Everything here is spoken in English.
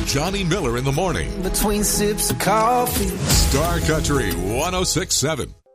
Johnny Miller in the morning. Between sips of coffee. Star Country 106.7.